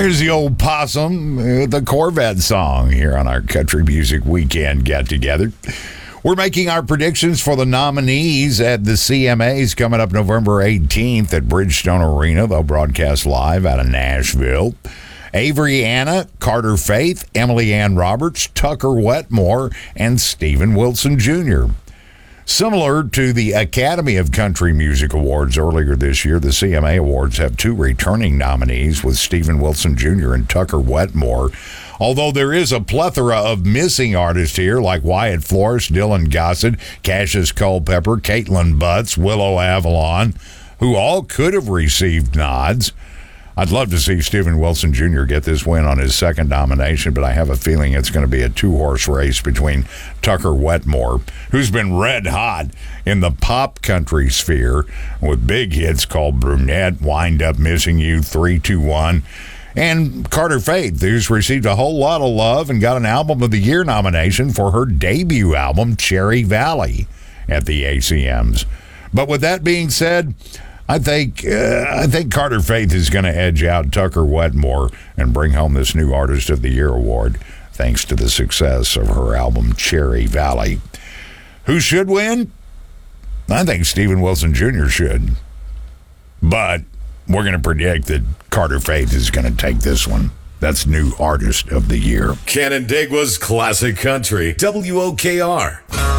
There's the old possum, the Corvette song here on our Country Music Weekend get-together. We're making our predictions for the nominees at the CMAs coming up November 18th at Bridgestone Arena. They'll broadcast live out of Nashville. Avery Anna, Carter Faith, Emily Ann Roberts, Tucker Wetmore, and Stephen Wilson Jr. Similar to the Academy of Country Music Awards earlier this year, the CMA Awards have two returning nominees with Stephen Wilson Jr. and Tucker Wetmore. Although there is a plethora of missing artists here like Wyatt Flores, Dylan Gossett, Cassius Culpepper, Caitlin Butts, Willow Avalon, who all could have received nods. I'd love to see Stephen Wilson Jr. get this win on his second nomination, but I have a feeling it's going to be a two-horse race between Tucker Wetmore, who's been red hot in the pop country sphere with big hits called Brunette, Wind Up Missing You, 3-2-1, and Carter Faith, who's received a whole lot of love and got an Album of the Year nomination for her debut album, Cherry Valley, at the ACMs. But with that being said, I think Carter Faith is going to edge out Tucker Wetmore and bring home this new Artist of the Year award, thanks to the success of her album Cherry Valley. Who should win? I think Stephen Wilson Jr. should. But we're going to predict that Carter Faith is going to take this one. That's new Artist of the Year. Canandaigua's Classic Country, WOKR.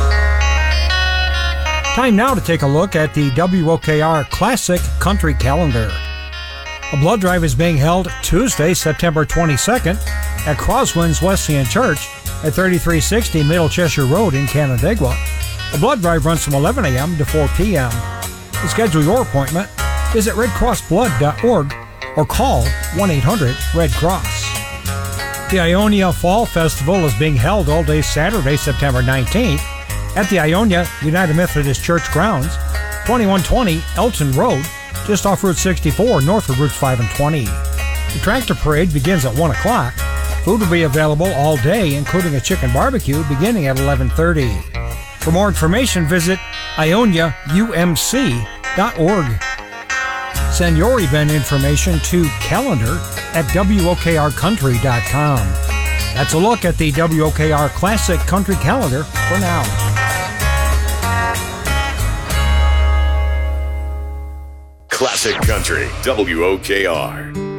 Time now to take a look at the WOKR Classic Country Calendar. A blood drive is being held Tuesday, September 22nd at Crosswinds Wesleyan Church at 3360 Middle Cheshire Road in Canandaigua. The blood drive runs from 11 a.m. to 4 p.m. To schedule your appointment, visit redcrossblood.org or call 1-800-RED-CROSS. The Ionia Fall Festival is being held all day Saturday, September 19th at the Ionia United Methodist Church grounds, 2120 Elton Road, just off Route 64, north of Routes 5 and 20. The tractor parade begins at 1 o'clock. Food will be available all day, including a chicken barbecue beginning at 11:30. For more information, visit ioniaumc.org. Send your event information to calendar@wokrcountry.com. That's a look at the WOKR Classic Country Calendar for now. Classic Country, WOKR.